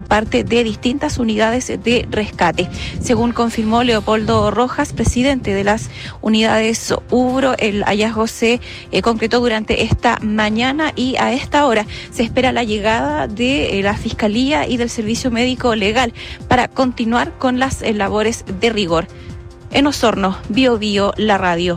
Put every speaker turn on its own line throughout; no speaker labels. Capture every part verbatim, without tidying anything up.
parte de distintas unidades de rescate. Según confirmó Leopoldo Rojas, presidente de las unidades Ubro, el hallazgo se eh, concretó durante esta mañana y a esta hora se espera la llegada de eh, la Fiscalía y del Servicio Médico Legal para continuar con las eh, labores de rigor. En Osorno, Bio Bio, la radio.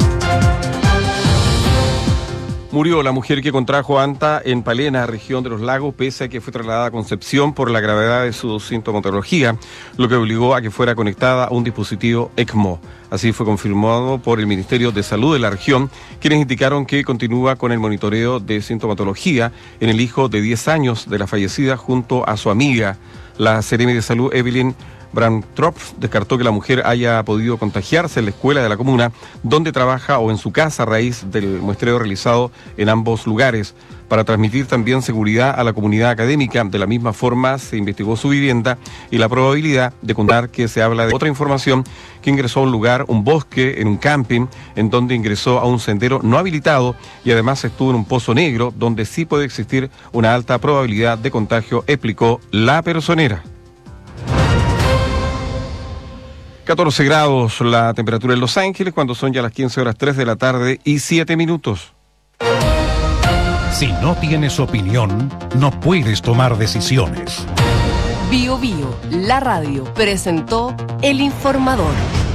Murió la mujer que contrajo ANTA en Palena, región de los Lagos, pese a que fue trasladada a Concepción por la gravedad de su sintomatología, lo que obligó a que fuera conectada a un dispositivo ECMO. Así fue confirmado por el Ministerio de Salud de la región, quienes indicaron que continúa con el monitoreo de sintomatología en el hijo de diez años de la fallecida junto a su amiga. La seremi de Salud, Evelyn Brantrop, descartó que la mujer haya podido contagiarse en la escuela de la comuna donde trabaja o en su casa a raíz del muestreo realizado en ambos lugares. Para transmitir también seguridad a la comunidad académica, de la misma forma se investigó su vivienda y la probabilidad de contar que se habla de otra información que ingresó a un lugar, un bosque, en un camping, en donde ingresó a un sendero no habilitado y además estuvo en un pozo negro donde sí puede existir una alta probabilidad de contagio, explicó la personera. catorce grados la temperatura en Los Ángeles cuando son ya las quince horas tres de la tarde y siete minutos.
Si no tienes opinión, no puedes tomar decisiones.
Bio Bio, la radio, presentó El Informador.